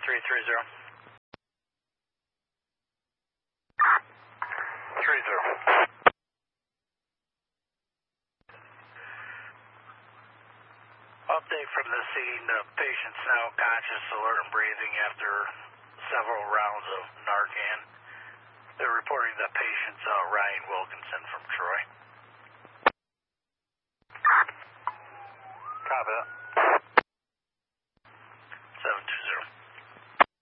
330. 30. Update from the scene. The patient's now conscious, alert, and breathing after several rounds of Narcan. They're reporting the patient's Ryan Wilkinson from Troy.